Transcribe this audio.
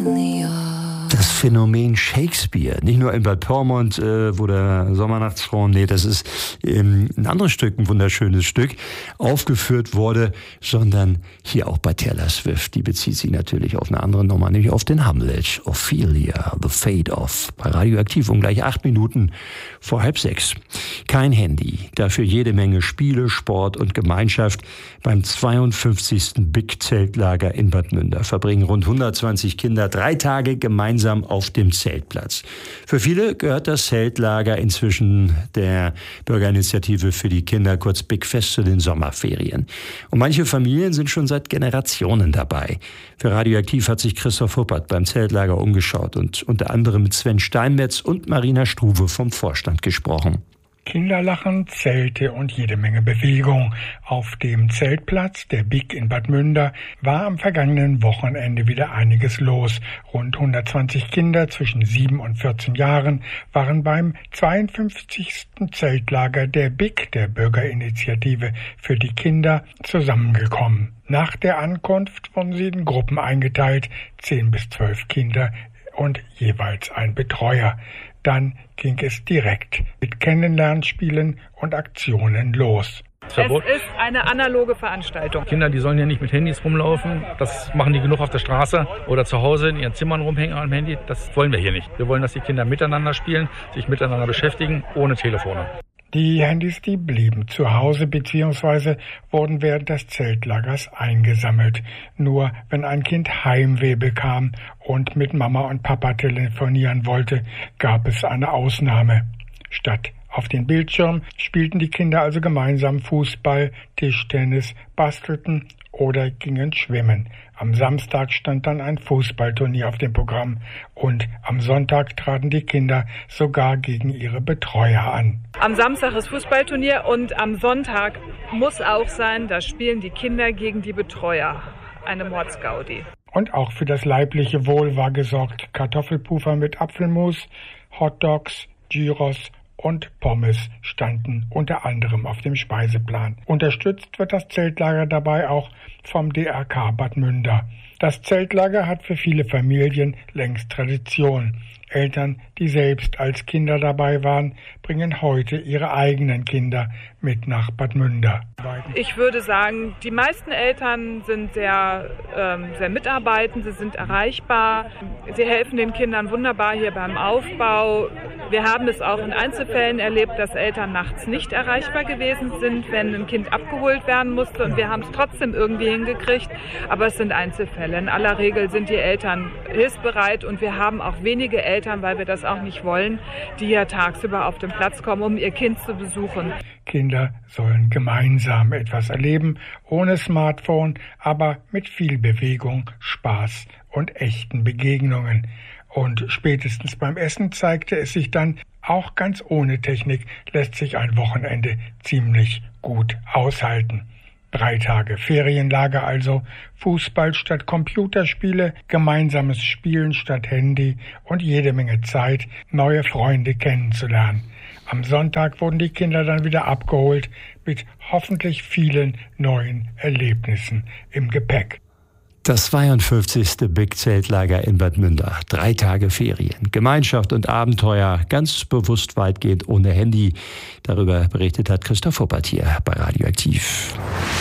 Das Phänomen Shakespeare, nicht nur in Bad Pyrmont, wo der Sommernachtsfrauen, nee, das ist ein anderes Stück, ein wunderschönes Stück, aufgeführt wurde, sondern hier auch bei Taylor Swift. Die bezieht sich natürlich auf eine andere Nummer, nämlich auf den Hamlet, Ophelia, The Fate of, bei Radioaktiv um gleich 8 Minuten vor 5:30. Kein Handy, dafür jede Menge Spiele, Sport und Gemeinschaft. Beim 52. Big Zeltlager in Bad Münder verbringen rund 120 Kinder 3 Tage gemeinsam auf dem Zeltplatz. Für viele gehört das Zeltlager inzwischen der Bürgerinitiative für die Kinder, kurz Big Fest, zu den Sommerferien. Und manche Familien sind schon seit Generationen dabei. Für Radioaktiv hat sich Christoph Huppert beim Zeltlager umgeschaut und unter anderem mit Sven Steinmetz und Marina Struve vom Vorstand gesprochen. Kinderlachen, Zelte und jede Menge Bewegung. Auf dem Zeltplatz der Big in Bad Münder war am vergangenen Wochenende wieder einiges los. Rund 120 Kinder zwischen 7 und 14 Jahren waren beim 52. Zeltlager der Big, der Bürgerinitiative für die Kinder, zusammengekommen. Nach der Ankunft wurden sie in Gruppen eingeteilt, 10 bis 12 Kinder und jeweils ein Betreuer. Dann ging es direkt mit Kennenlernspielen und Aktionen los. Es ist eine analoge Veranstaltung. Kinder, die sollen ja nicht mit Handys rumlaufen. Das machen die genug auf der Straße oder zu Hause in ihren Zimmern rumhängen am Handy. Das wollen wir hier nicht. Wir wollen, dass die Kinder miteinander spielen, sich miteinander beschäftigen, ohne Telefone. Die Handys, die blieben zu Hause bzw. wurden während des Zeltlagers eingesammelt. Nur wenn ein Kind Heimweh bekam und mit Mama und Papa telefonieren wollte, gab es eine Ausnahme. Statt auf den Bildschirm spielten die Kinder also gemeinsam Fußball, Tischtennis, bastelten oder gingen schwimmen. Am Samstag stand dann ein Fußballturnier auf dem Programm und am Sonntag traten die Kinder sogar gegen ihre Betreuer an. Am Samstag ist Fußballturnier und am Sonntag muss auch sein, da spielen die Kinder gegen die Betreuer. Eine Mordsgaudi. Und auch für das leibliche Wohl war gesorgt. Kartoffelpuffer mit Apfelmus, Hotdogs, Gyros und Pommes standen unter anderem auf dem Speiseplan. Unterstützt wird das Zeltlager dabei auch vom DRK Bad Münder. Das Zeltlager hat für viele Familien längst Tradition. Eltern, die selbst als Kinder dabei waren, bringen heute ihre eigenen Kinder mit nach Bad Münder. Ich würde sagen, die meisten Eltern sind sehr mitarbeitend, sie sind erreichbar. Sie helfen den Kindern wunderbar hier beim Aufbau. Wir haben es auch in Einzelfällen erlebt, dass Eltern nachts nicht erreichbar gewesen sind, wenn ein Kind abgeholt werden musste. Und wir haben es trotzdem irgendwie hingekriegt. Aber es sind Einzelfälle. In aller Regel sind die Eltern hilfsbereit und wir haben auch wenige Eltern, weil wir das auch nicht wollen, die ja tagsüber auf den Platz kommen, um ihr Kind zu besuchen. Kinder sollen gemeinsam etwas erleben, ohne Smartphone, aber mit viel Bewegung, Spaß und echten Begegnungen. Und spätestens beim Essen zeigte es sich dann, auch ganz ohne Technik lässt sich ein Wochenende ziemlich gut aushalten. 3 Tage Ferienlager also, Fußball statt Computerspiele, gemeinsames Spielen statt Handy und jede Menge Zeit, neue Freunde kennenzulernen. Am Sonntag wurden die Kinder dann wieder abgeholt mit hoffentlich vielen neuen Erlebnissen im Gepäck. Das 52. Big Zeltlager in Bad Münder. 3 Tage Ferien, Gemeinschaft und Abenteuer, ganz bewusst weitgehend ohne Handy. Darüber berichtet hat Christoph Huppert hier bei Radioaktiv.